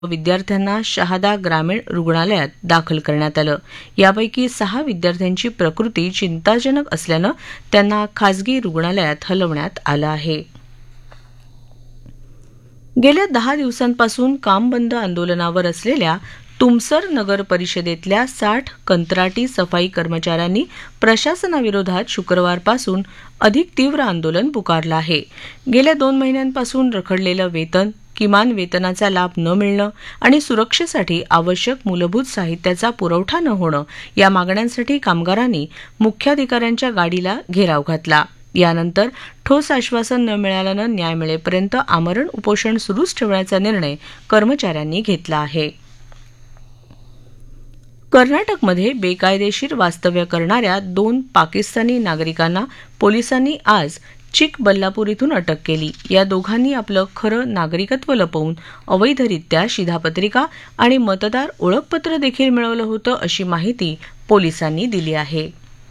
विद्यार्थ्यांना शहादा ग्रामीण रुग्णालयात दाखल करण्यात आलं. यापैकी 6 विद्यार्थ्यांची प्रकृती चिंताजनक असल्यानं त्यांना खासगी रुग्णालयात हलवण्यात आलं आहे. गेल्या 10 दिवसांपासून काम बंद आंदोलनावर असलेल्या तुमसर नगर परिषदेतल्या 60 कंत्राटी सफाई कर्मचाऱ्यांनी प्रशासनाविरोधात शुक्रवारपासून अधिक तीव्र आंदोलन पुकारलं आहे. गेल्या 2 महिन्यांपासून रखडलेलं वेतन, किमान वेतनाचा लाभ न मिळणं आणि सुरक्षेसाठी आवश्यक मूलभूत साहित्याचा पुरवठा न होणं या मागण्यांसाठी कामगारांनी मुख्याधिकाऱ्यांच्या गाडीला घेराव घातला. यानंतर ठोस आश्वासन न मिळाल्यानं न्याय मिळेपर्यंत आमरण उपोषण सुरूच ठेवण्याचा निर्णय कर्मचाऱ्यांनी घेतला आहे. कर्नाटकमध्ये बेकायदेशीर वास्तव्य करणाऱ्या 2 पाकिस्तानी नागरिकांना पोलिसांनी आज चिकबल्लापूर इथून अटक केली. या दोघांनी आपलं खरं नागरिकत्व लपवून अवैधरित्या शिधापत्रिका आणि मतदार ओळखपत्र देखील मिळवलं होतं, अशी माहिती पोलिसांनी दिली आहे.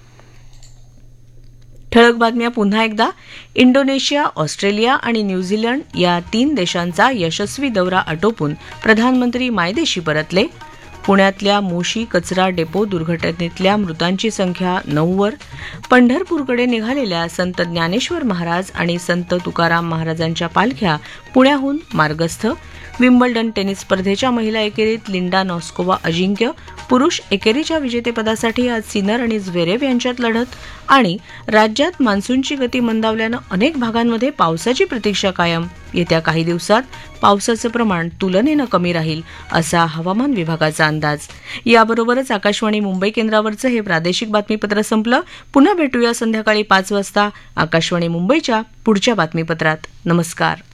ठळक बातम्या पुन्हा एकदा. इंडोनेशिया, ऑस्ट्रेलिया आणि न्यूझीलंड या 3 देशांचा यशस्वी दौरा आटोपून प्रधानमंत्री मायदेशी परतले. पुण्यातल्या मोशी कचरा डेपो दुर्घटनेतल्या मृतांची संख्या 9 वर. पंढरपूरकडे निघालेल्या संत ज्ञानेश्वर महाराज आणि संत तुकाराम महाराजांच्या पालख्या पुण्याहून मार्गस्थ. विम्बल्डन टेनिस स्पर्धेच्या महिला एकेरीत लिंडा नॉस्कोवा अजिंक्य. पुरुष एकेरीच्या विजेतेपदासाठी आज सिनर आणि झ्वेरेव यांच्यात लढत. आणि राज्यात मान्सूनची गती मंदावल्यानं अनेक भागांमध्ये पावसाची प्रतीक्षा कायम. येत्या काही दिवसात पावसाचं प्रमाण तुलनेनं कमी राहील, असा हवामान विभागाचा अंदाज. याबरोबरच आकाशवाणी मुंबई केंद्रावरचं हे प्रादेशिक बातमीपत्र संपलं. पुन्हा भेटूया संध्याकाळी 5 वाजता आकाशवाणी मुंबईच्या पुढच्या बातमीपत्रात. नमस्कार.